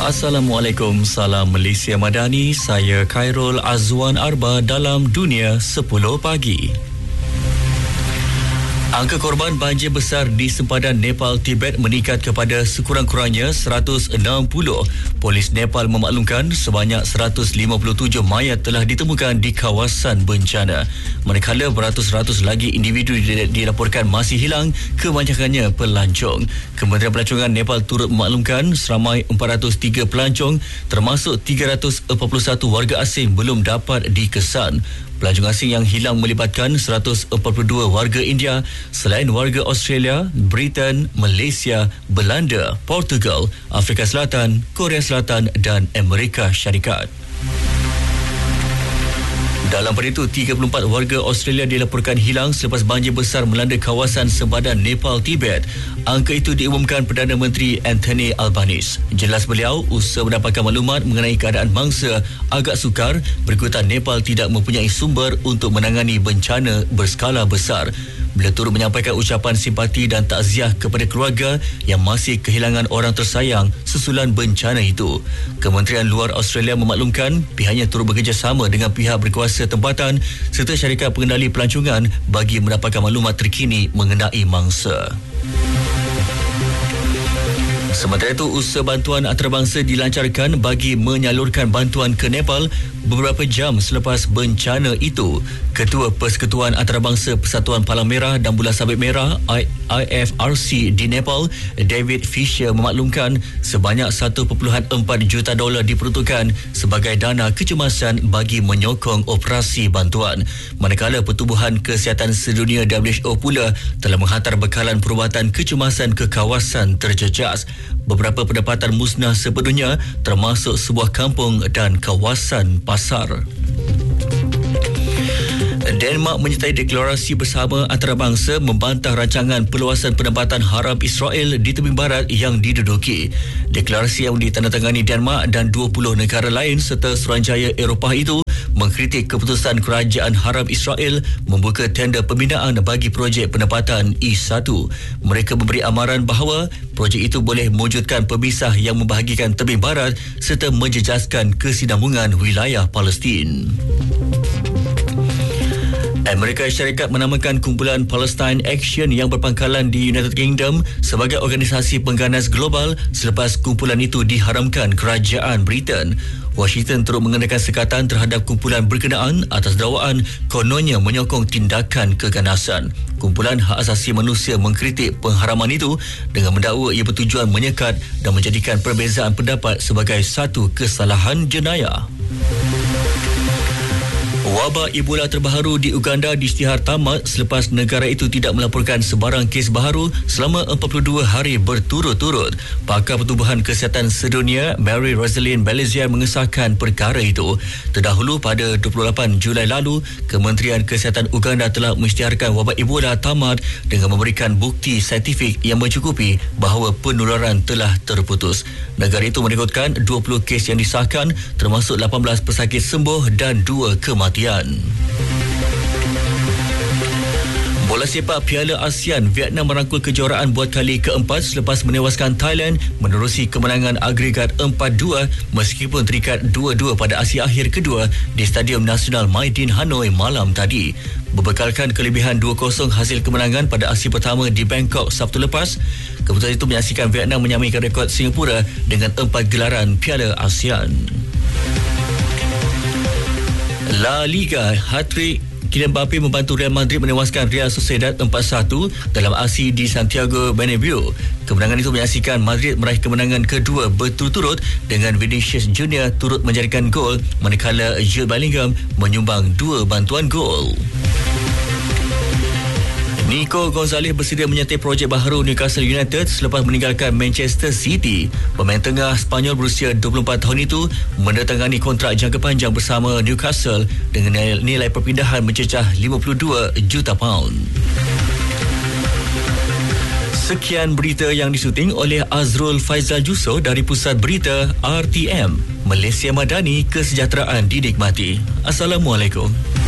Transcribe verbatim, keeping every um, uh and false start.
Assalamualaikum, salam Malaysia Madani. Saya Khairul Azwan Arba dalam Dunia sepuluh Pagi. Angka korban banjir besar di sempadan Nepal Tibet meningkat kepada sekurang-kurangnya seratus enam puluh. Polis Nepal memaklumkan sebanyak seratus lima puluh tujuh mayat telah ditemukan di kawasan bencana. Manakala beratus-ratus lagi individu dilaporkan masih hilang, kebanyakannya pelancong. Kementerian Pelancongan Nepal turut memaklumkan seramai empat ratus tiga pelancong termasuk tiga ratus empat puluh satu warga asing belum dapat dikesan. Pelancong asing yang hilang melibatkan seratus empat puluh dua warga India selain warga Australia, Britain, Malaysia, Belanda, Portugal, Afrika Selatan, Korea Selatan dan Amerika Syarikat. Dalam pada itu, tiga puluh empat warga Australia dilaporkan hilang selepas banjir besar melanda kawasan sempadan Nepal Tibet. Angka itu diumumkan Perdana Menteri Anthony Albanese. Jelas beliau, usaha mendapatkan maklumat mengenai keadaan mangsa agak sukar berikutan Nepal tidak mempunyai sumber untuk menangani bencana berskala besar. Beliau turut menyampaikan ucapan simpati dan takziah kepada keluarga yang masih kehilangan orang tersayang susulan bencana itu. Kementerian Luar Australia memaklumkan pihaknya turut bekerjasama dengan pihak berkuasa tempatan serta syarikat pengendali pelancongan bagi mendapatkan maklumat terkini mengenai mangsa. Sementara itu, usaha bantuan antarabangsa dilancarkan bagi menyalurkan bantuan ke Nepal beberapa jam selepas bencana itu. Ketua Persekutuan Antarabangsa Persatuan Palang Merah dan Bulan Sabit Merah I F R C di Nepal, David Fisher memaklumkan sebanyak satu perpuluhan empat juta dolar diperuntukkan sebagai dana kecemasan bagi menyokong operasi bantuan. Manakala Pertubuhan Kesihatan Sedunia W H O pula telah menghantar bekalan perubatan kecemasan ke kawasan terjejas. Beberapa pendapatan musnah sepenuhnya termasuk sebuah kampung dan kawasan pasar. Denmark menyertai deklarasi bersama antarabangsa membantah rancangan perluasan penempatan harab Israel di tebing barat yang diduduki. Deklarasi yang ditandatangani Denmark dan dua puluh negara lain serta Suruhanjaya Eropah itu mengkritik keputusan kerajaan harab Israel membuka tender pembinaan bagi projek penempatan E satu. Mereka memberi amaran bahawa projek itu boleh mewujudkan pemisah yang membahagikan tebing barat serta menjejaskan kesinambungan wilayah Palestin. Amerika Syarikat menamakan kumpulan Palestine Action yang berpangkalan di United Kingdom sebagai organisasi pengganas global selepas kumpulan itu diharamkan kerajaan Britain. Washington turut mengenakan sekatan terhadap kumpulan berkenaan atas dakwaan kononnya menyokong tindakan keganasan. Kumpulan hak asasi manusia mengkritik pengharaman itu dengan mendakwa ia bertujuan menyekat dan menjadikan perbezaan pendapat sebagai satu kesalahan jenayah. Wabak Ebola terbaru di Uganda diisytihar tamat selepas negara itu tidak melaporkan sebarang kes baharu selama empat puluh dua hari berturut-turut. Pakar Pertubuhan Kesihatan Sedunia Mary Rosalind Belizier mengesahkan perkara itu. Terdahulu pada dua puluh lapan Julai lalu, Kementerian Kesihatan Uganda telah mengisytiharkan wabak Ebola tamat dengan memberikan bukti saintifik yang mencukupi bahawa penularan telah terputus. Negara itu merekodkan dua puluh kes yang disahkan termasuk lapan belas pesakit sembuh dan dua kematian. Bola sepak Piala ASEAN, Vietnam merangkul kejuaraan buat kali keempat selepas menewaskan Thailand menerusi kemenangan agregat empat dua meskipun terikat dua dua pada aksi akhir kedua di Stadium Nasional Maidin Hanoi malam tadi. Berbekalkan kelebihan dua kosong hasil kemenangan pada aksi pertama di Bangkok Sabtu lepas, keputusan itu menyaksikan Vietnam menyamakan rekod Singapura dengan empat gelaran Piala ASEAN. La Liga, hat-trick Kylian Mbappe membantu Real Madrid menewaskan Real Sociedad empat satu dalam aksi di Santiago Bernabeu. Kemenangan itu menyaksikan Madrid meraih kemenangan kedua berturut-turut dengan Vinicius Junior turut menjadikan gol manakala Jude Bellingham menyumbang dua bantuan gol. Nico Gonzalez bersedia menyertai projek baharu Newcastle United selepas meninggalkan Manchester City. Pemain tengah Spanyol berusia dua puluh empat tahun itu mendatangani kontrak jangka panjang bersama Newcastle dengan nilai perpindahan mencecah lima puluh dua juta pound. Sekian berita yang disuting oleh Azrul Faizal Juso dari Pusat Berita R T M. Malaysia Madani, kesejahteraan dinikmati. Assalamualaikum.